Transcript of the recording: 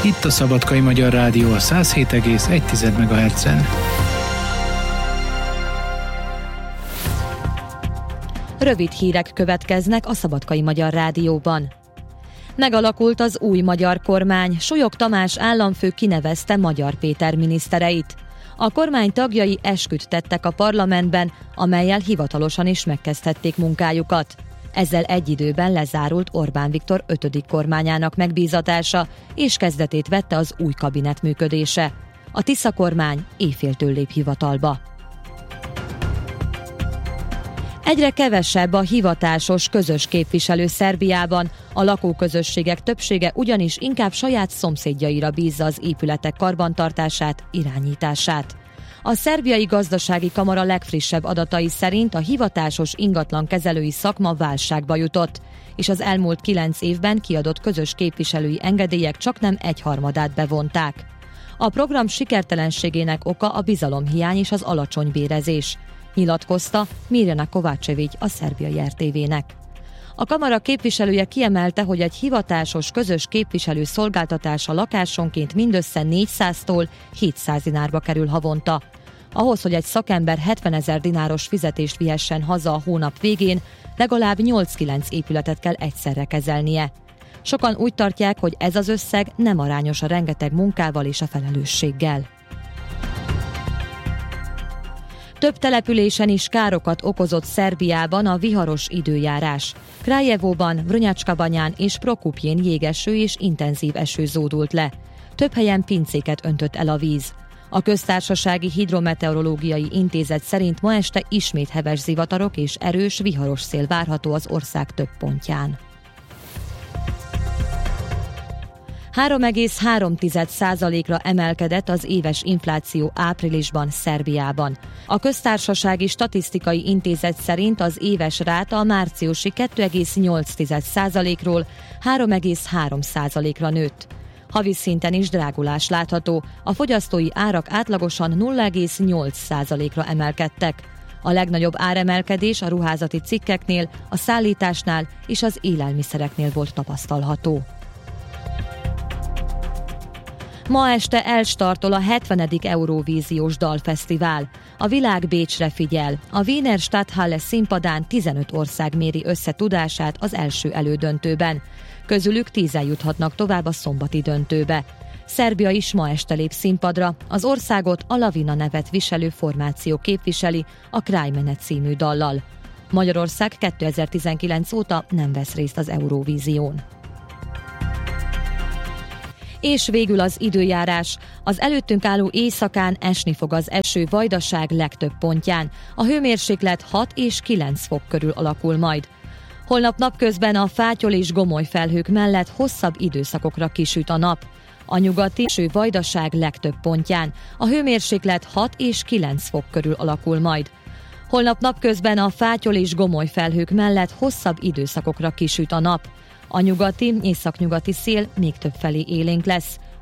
Itt a Szabadkai Magyar Rádió a 107,1 MHz-en. Rövid hírek következnek a Szabadkai Magyar Rádióban. Megalakult az új magyar kormány, Solyog Tamás államfő kinevezte Magyar Péter minisztereit. A kormány tagjai esküt tettek a parlamentben, amellyel hivatalosan is megkezdhették munkájukat. Ezzel egy időben lezárult Orbán Viktor 5. kormányának megbízatása, és kezdetét vette az új kabinet működése. A Tisza kormány éjféltől lép hivatalba. Egyre kevesebb a hivatásos közös képviselő Szerbiában, a lakóközösségek többsége ugyanis inkább saját szomszédjaira bízza az épületek karbantartását, irányítását. A szerbiai gazdasági kamara legfrissebb adatai szerint a hivatásos ingatlankezelői szakma válságba jutott, és az elmúlt 9 évben kiadott közös képviselői engedélyek csaknem 1/3 bevonták. A program sikertelenségének oka a bizalomhiány és az alacsony bérezés, nyilatkozta Mirjana Kovácsevics a szerbiai RTV-nek. A kamara képviselője kiemelte, hogy egy hivatásos közös képviselő szolgáltatása lakásonként mindössze 400-tól 700 dinárba kerül havonta. Ahhoz, hogy egy szakember 70 000 dináros fizetést vihessen haza a hónap végén, legalább 8-9 épületet kell egyszerre kezelnie. Sokan úgy tartják, hogy ez az összeg nem arányos a rengeteg munkával és a felelősséggel. Több településen is károkat okozott Szerbiában a viharos időjárás. Krajevóban, Vrnjačka-Banyán és Prokupjén jégeső és intenzív eső zódult le. Több helyen pincéket öntött el a víz. A Köztársasági Hidrometeorológiai Intézet szerint ma este ismét heves zivatarok és erős viharos szél várható az ország több pontján. 3,3%-ra emelkedett az éves infláció áprilisban Szerbiában. A Köztársasági Statisztikai Intézet szerint az éves ráta a márciusi 2,8%-ról 3,3%-ra nőtt. Havi szinten is drágulás látható, a fogyasztói árak átlagosan 0,8%-ra emelkedtek. A legnagyobb áremelkedés a ruházati cikkeknél, a szállításnál és az élelmiszereknél volt tapasztalható. Ma este elstartol a 70. Eurovíziós dalfesztivál. A világ Bécsre figyel. A Wiener Stadthalle színpadán 15 ország méri össze tudását az első elődöntőben. Közülük 10-en juthatnak tovább a szombati döntőbe. Szerbia is ma este lép színpadra. Az országot a Lavina nevet viselő formáció képviseli a Krajmene című dallal. Magyarország 2019 óta nem vesz részt az Eurovízión. És végül az időjárás. Az előttünk álló éjszakán esni fog az eső Vajdaság legtöbb pontján. A hőmérséklet 6 és 9 fok körül alakul majd. Holnap napközben a fátyol és gomoly felhők mellett hosszabb időszakokra kisüt a nap. A nyugati eső Vajdaság legtöbb pontján. A hőmérséklet 6 és 9 fok körül alakul majd. Holnap napközben a fátyol és gomoly felhők mellett hosszabb időszakokra kisüt a nap. A nyugati, északnyugati szél még többfelé élénk lesz.